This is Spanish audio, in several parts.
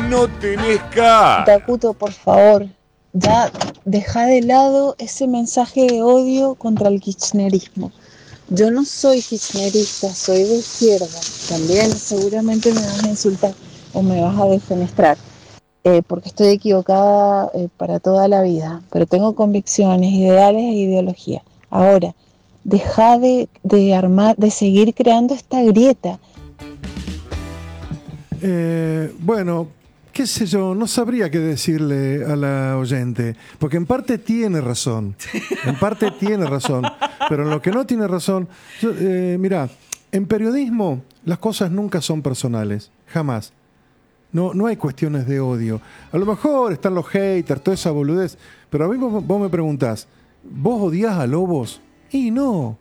no tenés cara. Takuto, por favor, ya deja de lado ese mensaje de odio contra el kirchnerismo. Yo no soy kirchnerista, soy de izquierda. También seguramente me vas a insultar o me vas a defenestrar, porque estoy equivocada para toda la vida, pero tengo convicciones, ideales e ideología. Ahora, deja de seguir creando esta grieta. Bueno, qué sé yo, no sabría qué decirle a la oyente, porque en parte tiene razón, pero en lo que no tiene razón, mirá, en periodismo las cosas nunca son personales, jamás. No hay cuestiones de odio. A lo mejor están los haters, toda esa boludez, pero a mí vos me preguntás, ¿vos odiás a Lobos? Y no,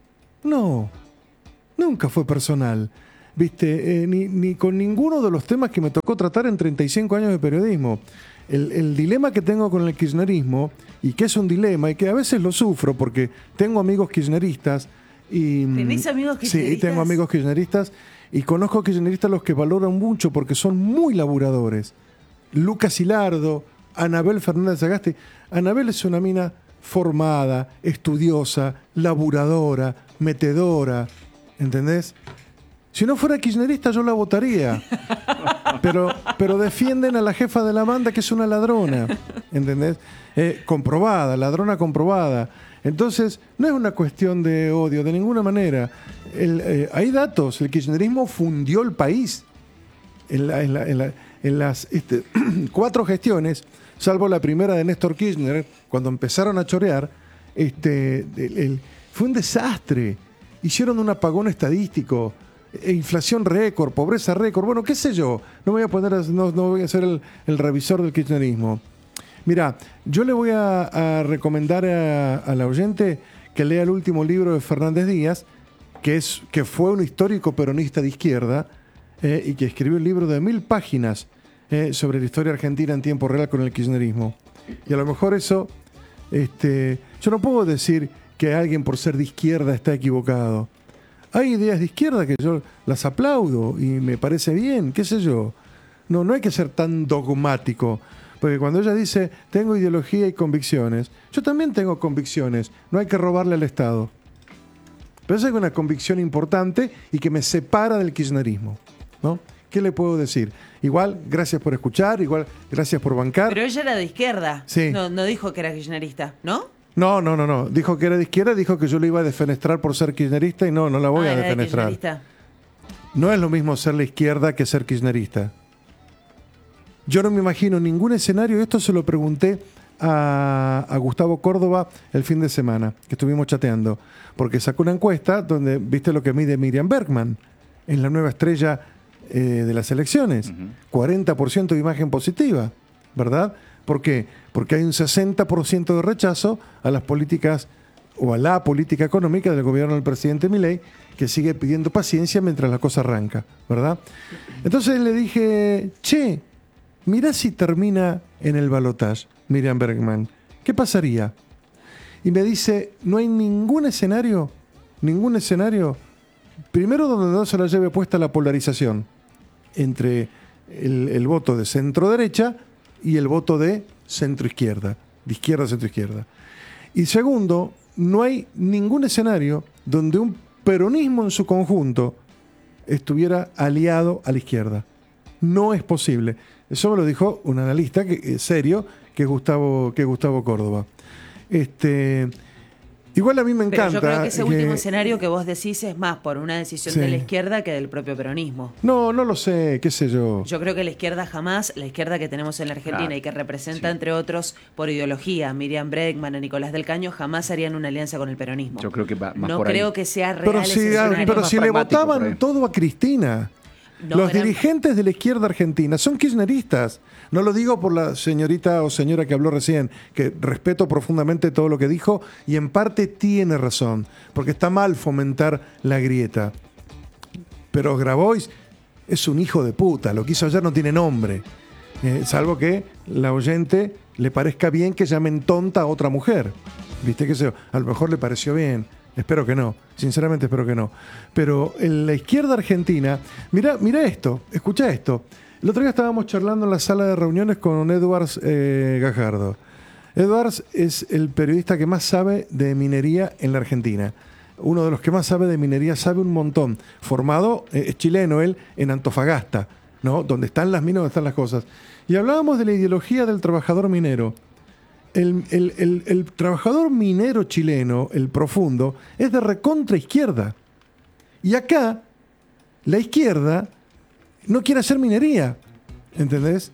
nunca fue personal. ¿Viste? Ni con ninguno de los temas que me tocó tratar en 35 años de periodismo. El dilema que tengo con el kirchnerismo, y que es un dilema, y que a veces lo sufro porque tengo amigos kirchneristas. ¿Tenés amigos kirchneristas? Sí, tengo amigos kirchneristas, y conozco kirchneristas los que valoran mucho porque son muy laburadores. Lucas Hilardo, Anabel Fernández Sagasti. Anabel es una mina formada, estudiosa, laburadora, metedora, ¿entendés? Si no fuera kirchnerista yo la votaría, pero defienden a la jefa de la banda que es una ladrona, ¿entendés? Comprobada, ladrona comprobada. Entonces, no es una cuestión de odio, de ninguna manera. Hay datos, el kirchnerismo fundió el país en las 4 gestiones, salvo la primera de Néstor Kirchner, cuando empezaron a chorear, fue un desastre. Hicieron un apagón estadístico, inflación récord, pobreza récord, bueno, qué sé yo, no voy a ser el revisor del kirchnerismo. Mira, yo le voy a recomendar a la oyente que lea el último libro de Fernández Díaz, que fue un histórico peronista de izquierda, y que escribió un libro de 1000 páginas sobre la historia argentina en tiempo real con el kirchnerismo. Y a lo mejor eso, yo no puedo decir que alguien por ser de izquierda está equivocado. Hay ideas de izquierda que yo las aplaudo y me parece bien, qué sé yo. No hay que ser tan dogmático. Porque cuando ella dice, tengo ideología y convicciones, yo también tengo convicciones. No hay que robarle al Estado. Pero esa es una convicción importante y que me separa del kirchnerismo, ¿no? ¿Qué le puedo decir? Igual, gracias por escuchar, igual, gracias por bancar. Pero ella era de izquierda. Sí. No dijo que era kirchnerista, ¿no? No. Dijo que era de izquierda, dijo que yo lo iba a defenestrar por ser kirchnerista y no la voy a defenestrar. No es lo mismo ser la izquierda que ser kirchnerista. Yo no me imagino ningún escenario, esto se lo pregunté a Gustavo Córdoba el fin de semana, que estuvimos chateando, porque sacó una encuesta donde viste lo que mide Miriam Bregman, en la nueva estrella de las elecciones, 40% de imagen positiva, ¿verdad? ¿Por qué? Porque hay un 60% de rechazo a las políticas o a la política económica del gobierno del presidente Milei, que sigue pidiendo paciencia mientras la cosa arranca, ¿verdad? Entonces le dije, mirá si termina en el balotaje Miriam Bregman, ¿qué pasaría? Y me dice, no hay ningún escenario, primero donde no se la lleve puesta la polarización entre el voto de centro-derecha y el voto de centro-izquierda, de izquierda a centro-izquierda. Y segundo, no hay ningún escenario donde un peronismo en su conjunto estuviera aliado a la izquierda. No es posible. Eso me lo dijo un analista serio, que es Gustavo Córdoba. Igual a mí me encanta. Pero yo creo que ese último escenario que vos decís es más por una decisión de la izquierda que del propio peronismo. No lo sé, qué sé yo. Yo creo que la izquierda jamás, la izquierda que tenemos en la Argentina y que representa, entre otros, por ideología, Miriam Bregman, a Nicolás del Caño, jamás harían una alianza con el peronismo. Yo creo que va más no por ahí. creo que sea real Pero si le votaban todo a Cristina. Los dirigentes de la izquierda argentina son kirchneristas. No lo digo por la señorita o señora que habló recién, que respeto profundamente todo lo que dijo y en parte tiene razón, porque está mal fomentar la grieta. Pero Grabois es un hijo de puta, lo que hizo ayer no tiene nombre, salvo que la oyente le parezca bien que llamen tonta a otra mujer. ¿Viste? Que a lo mejor le pareció bien. Espero que no, sinceramente espero que no. Pero en la izquierda argentina, mirá esto, escuchá esto. El otro día estábamos charlando en la sala de reuniones con Edwards Gajardo. Edwards es el periodista que más sabe de minería en la Argentina. Uno de los que más sabe de minería, sabe un montón. Formado, es chileno él, en Antofagasta, ¿no? Donde están las minas, donde están las cosas. Y hablábamos de la ideología del trabajador minero. El trabajador minero chileno, el profundo, es de recontra izquierda. Y acá, la izquierda no quiere hacer minería, ¿entendés?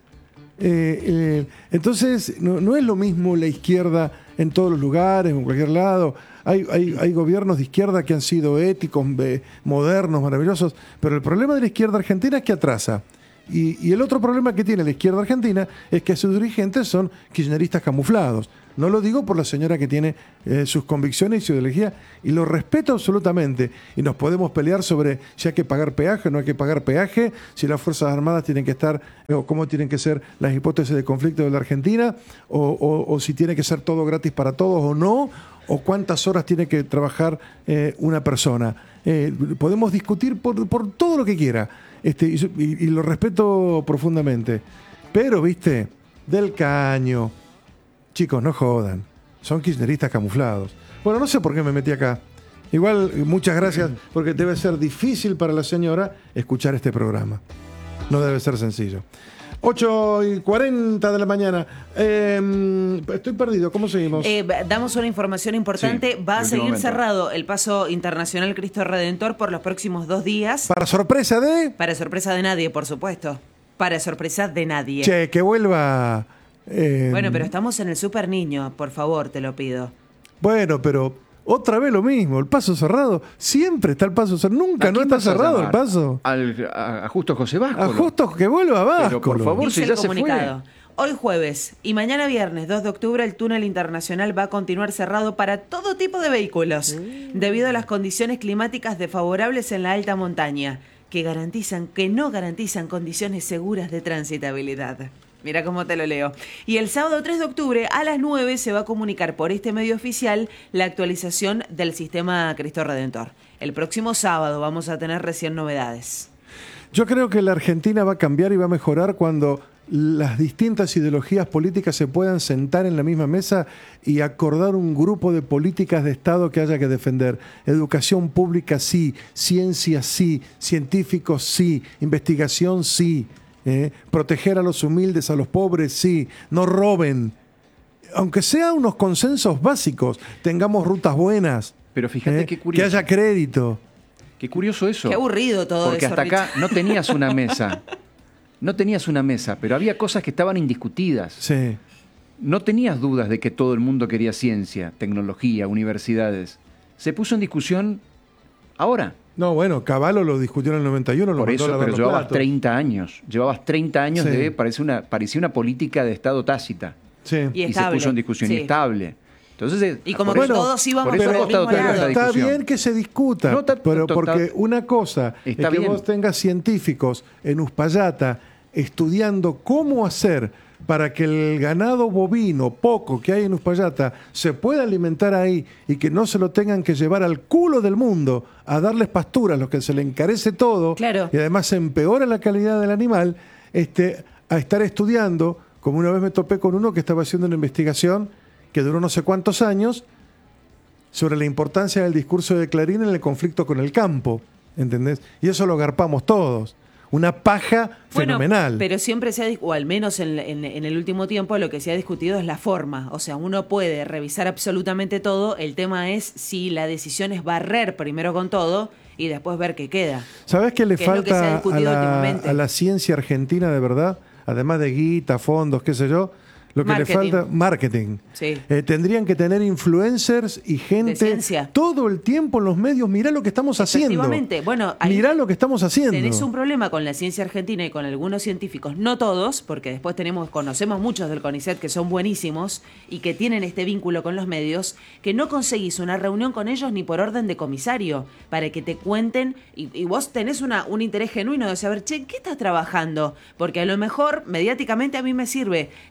Entonces, no es lo mismo la izquierda en todos los lugares, en cualquier lado. Hay gobiernos de izquierda que han sido éticos, modernos, maravillosos, pero el problema de la izquierda argentina es que atrasa. Y el otro problema que tiene la izquierda argentina es que sus dirigentes son kirchneristas camuflados. No lo digo por la señora que tiene sus convicciones y su ideología, y lo respeto absolutamente. Y nos podemos pelear sobre si hay que pagar peaje o no hay que pagar peaje, si las Fuerzas Armadas tienen que estar, o cómo tienen que ser las hipótesis de conflicto de la Argentina, o si tiene que ser todo gratis para todos o no, o cuántas horas tiene que trabajar una persona. Podemos discutir por todo lo que quiera. Y lo respeto profundamente. Pero, viste, Del Caño, chicos, no jodan. Son kirchneristas camuflados. Bueno, no sé por qué me metí acá. Igual, muchas gracias, porque debe ser difícil para la señora escuchar este programa. No debe ser sencillo. 8:40 de la mañana. Estoy perdido. ¿Cómo seguimos? Damos una información importante. Sí, va a en seguir momento. cerrado el paso internacional Cristo Redentor por los próximos 2 días. Para sorpresa de... Para sorpresa de nadie, por supuesto. Para sorpresa de nadie. Che, que vuelva... Bueno, pero estamos en el Super Niño, por favor, te lo pido. Bueno, pero otra vez lo mismo. El paso cerrado. Siempre está el paso cerrado. Nunca ¿A no quién está vas a cerrado el llamar? paso. A Justo José Vasco. A justo que vuelva Vasco. Pero por favor, Dice si el ya se comunicado. Hoy jueves y mañana viernes 2 de octubre el túnel internacional va a continuar cerrado para todo tipo de vehículos debido a las condiciones climáticas desfavorables en la alta montaña que no garantizan condiciones seguras de transitabilidad. Mira cómo te lo leo. Y el sábado 3 de octubre a las 9 se va a comunicar por este medio oficial la actualización del sistema Cristo Redentor. El próximo sábado vamos a tener recién novedades. Yo creo que la Argentina va a cambiar y va a mejorar cuando las distintas ideologías políticas se puedan sentar en la misma mesa y acordar un grupo de políticas de Estado que haya que defender. Educación pública sí, ciencia sí, científicos sí, investigación sí, proteger a los humildes, a los pobres sí, no roben. Aunque sea unos consensos básicos, tengamos rutas buenas, Pero fíjate qué que curioso. haya crédito. Qué curioso eso. Qué aburrido todo Porque eso, hasta acá Richard. no tenías una mesa. No tenías una mesa, pero había cosas que estaban indiscutidas. Sí. No tenías dudas de que todo el mundo quería ciencia, tecnología, universidades. Se puso en discusión ahora. No, bueno, Cavallo lo discutió en el 91, lo Por mandó a eso, lavar pero los llevabas platos. 30 años. Llevabas 30 años Sí. de... parecía una política de Estado tácita. Sí. Y Y se estable, puso en discusión sí. y estable. Entonces, Y como por que eso- todos íbamos por eso por ha el costado mismo tanto lado. esta Está discusión. bien que se discuta, No, está- pero total. porque una cosa Está es que bien. vos tengas científicos en Uspallata estudiando cómo hacer para que el ganado bovino poco que hay en Uspallata se pueda alimentar ahí y que no se lo tengan que llevar al culo del mundo a darles pasturas, lo que se le encarece todo, Claro. y además se empeora la calidad del animal, a estar estudiando, como una vez me topé con uno que estaba haciendo una investigación que duró no sé cuántos años sobre la importancia del discurso de Clarín en el conflicto con el campo, ¿entendés? Y eso lo garpamos todos. Una paja Bueno, fenomenal. pero siempre se ha, o al menos en el último tiempo, lo que se ha discutido es la forma. O sea, uno puede revisar absolutamente todo. El tema es si la decisión es barrer primero con todo y después ver qué queda. ¿Sabés qué le que es lo que se ha falta discutido últimamente. a la ciencia argentina de verdad? Además de guita, fondos, qué sé yo. Lo que Marketing. le falta, marketing. Sí. Tendrían que tener influencers y gente ciencia. todo el tiempo en los medios. Mirá lo que estamos haciendo. Efectivamente. Bueno, ahí Mirá lo que estamos haciendo. tenés un problema con la ciencia argentina y con algunos científicos, no todos, porque después conocemos muchos del CONICET que son buenísimos y que tienen este vínculo con los medios, que no conseguís una reunión con ellos ni por orden de comisario, para que te cuenten, y vos tenés un interés genuino de saber, che, ¿qué estás trabajando? Porque a lo mejor mediáticamente a mí me sirve, le falta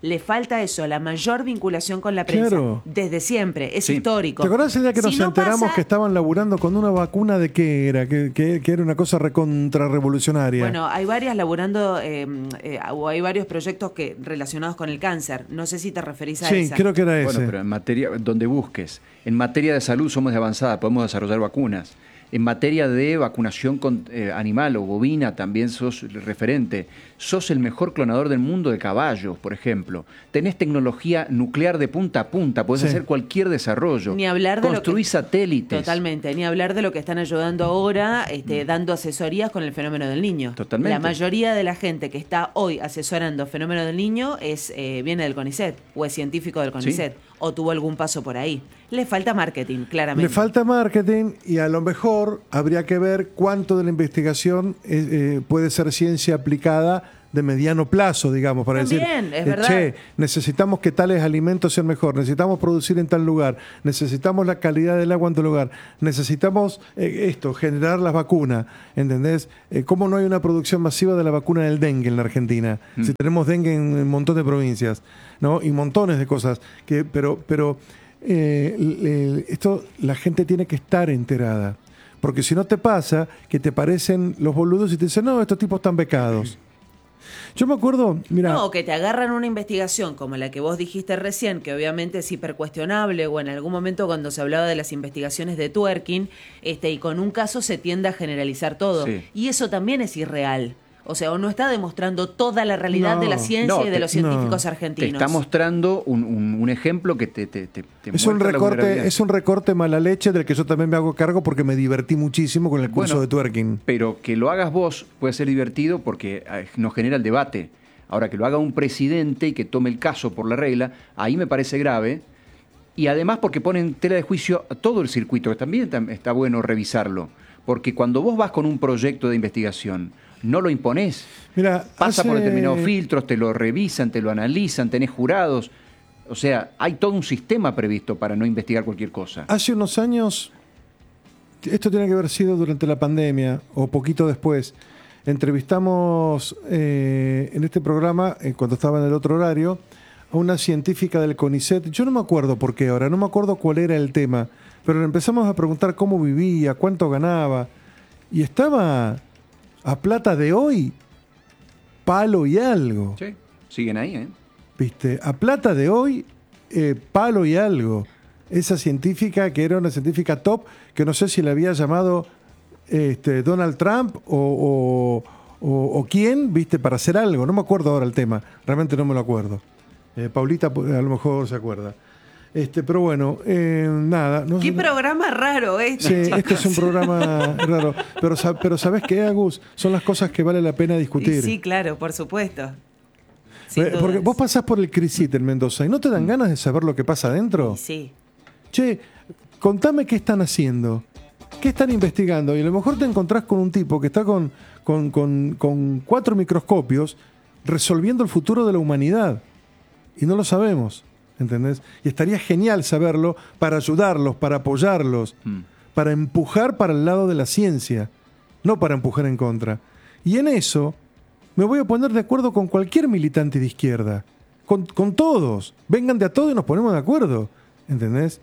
falta eso, la mayor vinculación con la prensa. Claro. Desde siempre, es Sí. histórico. ¿Te acordás el día que nos Si no enteramos pasa- que estaban laburando con una vacuna de qué era? Que era una cosa recontrarrevolucionaria. Bueno, hay varias laburando, o hay varios proyectos relacionados con el cáncer. No sé si te referís a sí, esa. creo que era ese. Bueno, pero en materia, donde busques. En materia de salud somos de avanzada, podemos desarrollar vacunas. En materia de vacunación animal o bovina también sos referente. Sos el mejor clonador del mundo de caballos, por ejemplo. Tenés tecnología nuclear de punta a punta, podés Sí. hacer cualquier desarrollo. Ni hablar de lo Construís que- satélites. Totalmente, ni hablar de lo que están ayudando ahora, dando asesorías con el fenómeno del niño. Totalmente. La mayoría de la gente que está hoy asesorando fenómeno del niño viene del CONICET, o es científico del CONICET, o tuvo algún paso por ahí. Le falta marketing, claramente. Le falta marketing y a lo mejor habría que ver cuánto de la investigación puede ser ciencia aplicada de mediano plazo, digamos, para También, decir, es verdad. che, necesitamos que tales alimentos sean mejor, necesitamos producir en tal lugar, necesitamos la calidad del agua en tal lugar, necesitamos generar las vacunas, ¿entendés? ¿Cómo no hay una producción masiva de la vacuna del dengue en la Argentina? Si tenemos dengue en un montón de provincias, ¿no? Y montones de cosas, pero esto la gente tiene que estar enterada. Porque si no te pasa que te parecen los boludos y te dicen, no, estos tipos están becados. Yo me acuerdo, mira, No, que te agarran una investigación como la que vos dijiste recién, que obviamente es hipercuestionable, o en algún momento cuando se hablaba de las investigaciones de twerking, y con un caso se tiende a generalizar todo. Sí. Y eso también es irreal. O sea, o no está demostrando toda la realidad No. de la ciencia No, y de los no. científicos Te argentinos. está mostrando un ejemplo que te es un muestra la vulnerabilidad. recorte mala leche del que yo también me hago cargo porque me divertí muchísimo con el curso Bueno, de twerking. Pero que lo hagas vos puede ser divertido porque nos genera el debate. Ahora, que lo haga un presidente y que tome el caso por la regla, ahí me parece grave. Y además porque pone en tela de juicio a todo el circuito, que también está bueno revisarlo. Porque cuando vos vas con un proyecto de investigación, no lo imponés. Mira, Pasa por hace- determinados filtros, te lo revisan, te lo analizan, tenés jurados. O sea, hay todo un sistema previsto para no investigar cualquier cosa. Hace unos años, esto tiene que haber sido durante la pandemia o poquito después, entrevistamos en este programa, cuando estaba en el otro horario, a una científica del CONICET. Yo no me acuerdo por qué ahora, no me acuerdo cuál era el tema, pero le empezamos a preguntar cómo vivía, cuánto ganaba, y estaba a plata de hoy, palo y algo. Sí, siguen ahí, ¿eh? ¿Viste? A plata de hoy, palo y algo. Esa científica, que era una científica top, que no sé si le había llamado Donald Trump o quién, ¿viste? Para hacer algo. No me acuerdo ahora el tema. Realmente no me lo acuerdo. Paulita a lo mejor se acuerda. Pero bueno, nada. No, Qué no- programa raro este. Sí, este es un programa raro. Pero ¿sabés qué, Agus? Son las cosas que vale la pena discutir. Y sí, claro, por supuesto. Sin Porque dudas. vos pasás por el CRISIT en Mendoza y no te dan ganas de saber lo que pasa adentro. Y sí. Che, contame qué están haciendo, qué están investigando. Y a lo mejor te encontrás con un tipo que está con 4 microscopios resolviendo el futuro de la humanidad. Y no lo sabemos, ¿entendés? Y estaría genial saberlo para ayudarlos, para apoyarlos, para empujar para el lado de la ciencia, no para empujar en contra. Y en eso me voy a poner de acuerdo con cualquier militante de izquierda, con todos. Vengan de a todos y nos ponemos de acuerdo, ¿entendés?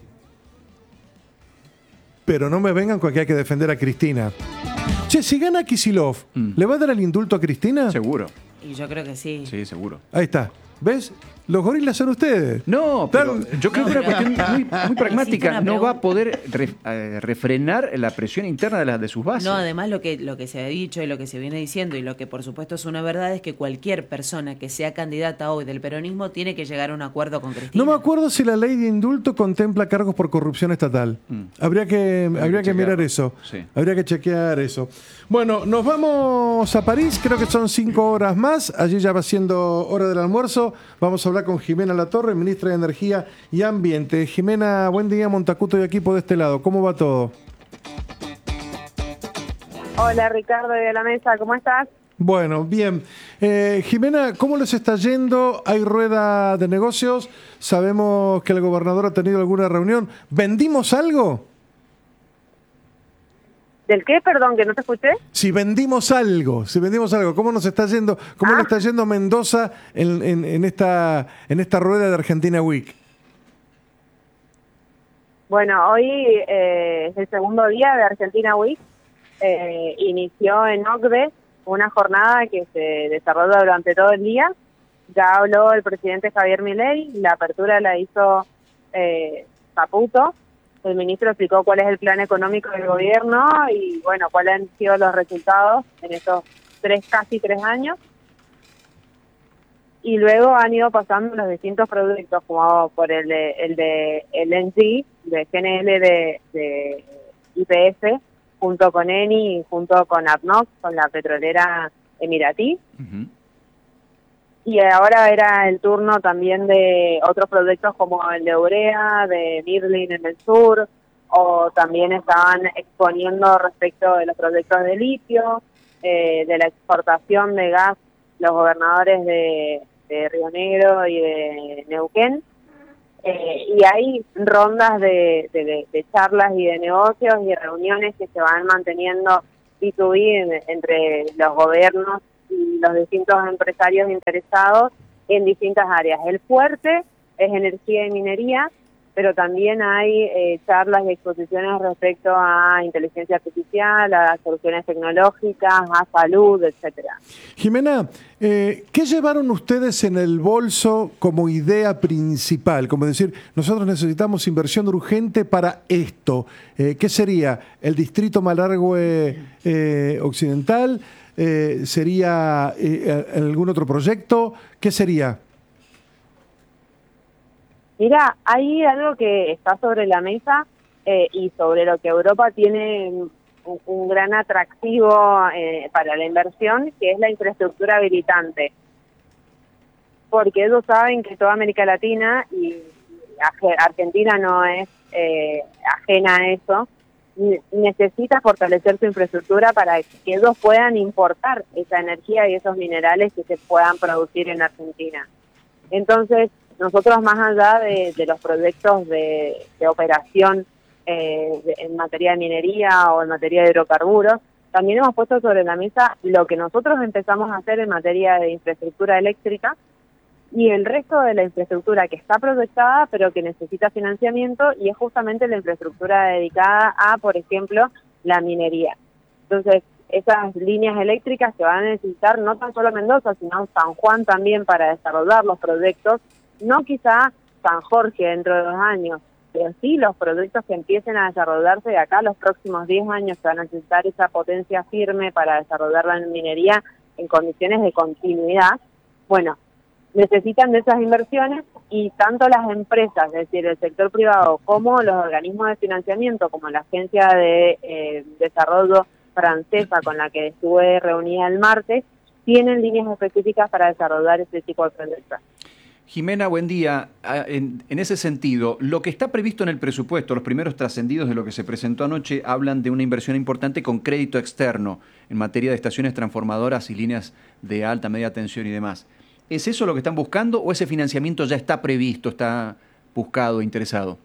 Pero no me vengan con que hay que defender a Cristina. Che, si gana Kicillof, ¿le va a dar el indulto a Cristina? Seguro. Y yo creo que sí. Sí, seguro. Ahí está. ¿Ves? Los gorilas son ustedes. No, pero Tan- yo creo que es una cuestión muy Hiciste pragmática. una No va pregunta. a poder refrenar la presión interna de sus bases. No, además lo que se ha dicho y lo que se viene diciendo y lo que por supuesto es una verdad es que cualquier persona que sea candidata hoy del peronismo tiene que llegar a un acuerdo con Cristina. No me acuerdo si la ley de indulto contempla cargos por corrupción estatal. Habría que chequearlo. mirar eso. Sí. Habría que chequear eso. Bueno, nos vamos a París. Creo que son 5 horas más. Allí ya va siendo hora del almuerzo. Vamos a hablar con Jimena Latorre, ministra de Energía y Ambiente. Jimena, buen día. Montacuto y equipo de este lado. ¿Cómo va todo? Hola Ricardo de la mesa, ¿cómo estás? Bueno, bien. Jimena, ¿cómo les está yendo? ¿Hay rueda de negocios? Sabemos que el gobernador ha tenido alguna reunión. ¿Vendimos algo? ¿Del qué? Perdón, que no te escuché. Si vendimos algo, ¿cómo nos está yendo? ¿Cómo le está yendo a Mendoza en esta rueda de Argentina Week? Bueno, hoy es el segundo día de Argentina Week. Inició en OCDE una jornada que se desarrolló durante todo el día. Ya habló el presidente Javier Milei, la apertura la hizo Caputo. El ministro explicó cuál es el plan económico del gobierno y, bueno, cuáles han sido los resultados en estos casi tres años. Y luego han ido pasando los distintos proyectos, como por el de LNG, de GNL de YPF, junto con Eni y junto con ADNOC, con la petrolera emiratí. Uh-huh. Y ahora era el turno también de otros proyectos como el de Urea, de Birlin en el sur, o también estaban exponiendo respecto de los proyectos de litio, de la exportación de gas, los gobernadores de Río Negro y de Neuquén. Y hay rondas de charlas y de negocios y reuniones que se van manteniendo B2B entre los gobiernos y los distintos empresarios interesados en distintas áreas. El fuerte es energía y minería, pero también hay charlas y exposiciones respecto a inteligencia artificial, a soluciones tecnológicas, a salud, etcétera. Jimena, ¿qué llevaron ustedes en el bolso como idea principal? Como decir, nosotros necesitamos inversión urgente para esto. ¿Qué sería? ¿El distrito Malargüe Occidental? ¿Sería algún otro proyecto? ¿Qué sería? Mira, hay algo que está sobre la mesa y sobre lo que Europa tiene un gran atractivo para la inversión, que es la infraestructura habilitante. Porque ellos saben que toda América Latina, y Argentina no es ajena a eso, necesita fortalecer su infraestructura para que ellos puedan importar esa energía y esos minerales que se puedan producir en Argentina. Entonces, nosotros, más allá de los proyectos de operación en materia de minería o en materia de hidrocarburos, también hemos puesto sobre la mesa lo que nosotros empezamos a hacer en materia de infraestructura eléctrica y el resto de la infraestructura que está proyectada pero que necesita financiamiento, y es justamente la infraestructura dedicada a, por ejemplo, la minería. Entonces, esas líneas eléctricas que van a necesitar no tan solo Mendoza, sino San Juan también para desarrollar los proyectos, no quizá San Jorge dentro de 2 años, pero sí los proyectos que empiecen a desarrollarse de acá los próximos 10 años, que van a necesitar esa potencia firme para desarrollar la minería en condiciones de continuidad. Bueno, necesitan de esas inversiones, y tanto las empresas, es decir, el sector privado, como los organismos de financiamiento, como la Agencia de Desarrollo francesa con la que estuve reunida el martes, tienen líneas específicas para desarrollar este tipo de proyectos. Jimena, buen día. En ese sentido, lo que está previsto en el presupuesto, los primeros trascendidos de lo que se presentó anoche, hablan de una inversión importante con crédito externo en materia de estaciones transformadoras y líneas de alta, media tensión y demás. ¿Es eso lo que están buscando o ese financiamiento ya está previsto, está buscado, interesado?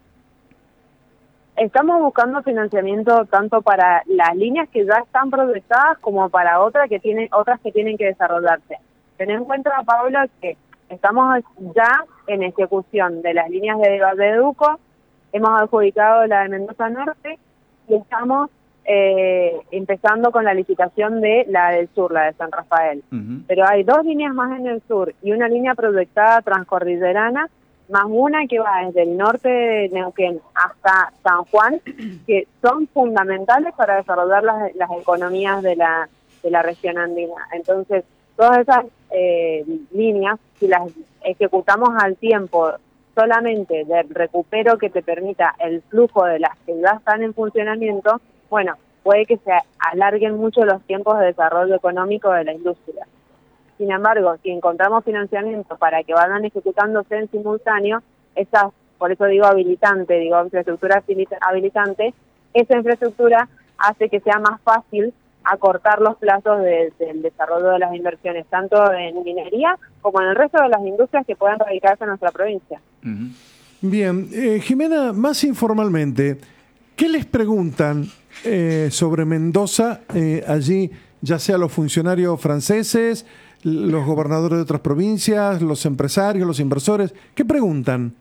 Estamos buscando financiamiento tanto para las líneas que ya están proyectadas como para otras que tienen que desarrollarse. Ten en cuenta, Pablo, que estamos ya en ejecución de las líneas de Valleduco, hemos adjudicado la de Mendoza Norte y estamos empezando con la licitación de la del sur, la de San Rafael. Uh-huh. Pero hay 2 líneas más en el sur y una línea proyectada transcordillerana, más una que va desde el norte de Neuquén hasta San Juan, que son fundamentales para desarrollar las economías de la región andina. Entonces, todas esas líneas, si las ejecutamos al tiempo solamente del recupero que te permita el flujo de las que ya están en funcionamiento, bueno, puede que se alarguen mucho los tiempos de desarrollo económico de la industria. Sin embargo, si encontramos financiamiento para que vayan ejecutándose en simultáneo, por eso digo infraestructura habilitante, esa infraestructura hace que sea más fácil acortar los plazos del desarrollo de las inversiones, tanto en minería como en el resto de las industrias que puedan radicarse en nuestra provincia. Bien, Jimena, más informalmente, ¿qué les preguntan sobre Mendoza, allí ya sea los funcionarios franceses, los gobernadores de otras provincias, los empresarios, los inversores? ¿Qué preguntan?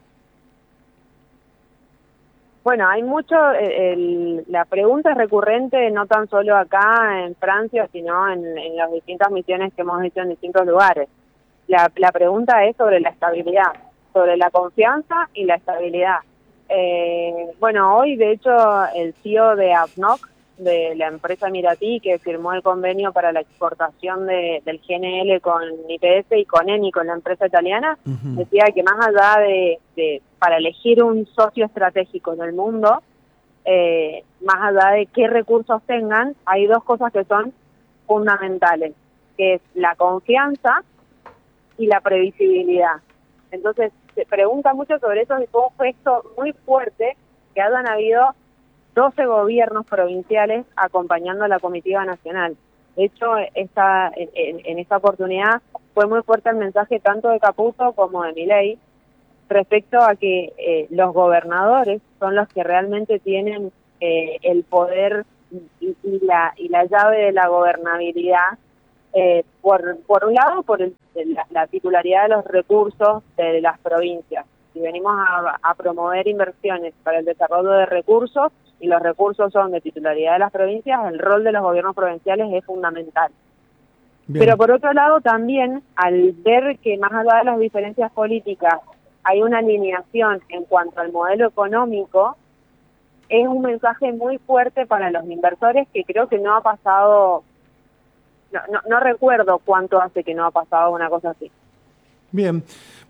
Bueno, hay mucho, la pregunta es recurrente no tan solo acá en Francia, sino en las distintas misiones que hemos hecho en distintos lugares. La pregunta es sobre la estabilidad, sobre la confianza y la estabilidad. Bueno, hoy de hecho el CEO de ADNOC, de la empresa Emiratí, que firmó el convenio para la exportación del GNL con YPF y con Eni, con la empresa italiana, decía que más allá de para elegir un socio estratégico en el mundo, más allá de qué recursos tengan, hay dos cosas que son fundamentales, que es la confianza y la previsibilidad. Entonces, se pregunta mucho sobre eso y fue un gesto muy fuerte que hayan habido 12 gobiernos provinciales acompañando a la comitiva nacional. De hecho, en esta oportunidad fue muy fuerte el mensaje tanto de Capuzzo como de Milei respecto a que los gobernadores son los que realmente tienen el poder y la llave de la gobernabilidad, por un lado, por la titularidad de los recursos de las provincias. Si venimos a promover inversiones para el desarrollo de recursos, y los recursos son de titularidad de las provincias, el rol de los gobiernos provinciales es fundamental. Bien. Pero por otro lado también, al ver que más allá de las diferencias políticas hay una alineación en cuanto al modelo económico, es un mensaje muy fuerte para los inversores que creo que no ha pasado, no recuerdo cuánto hace que no ha pasado una cosa así. Bien.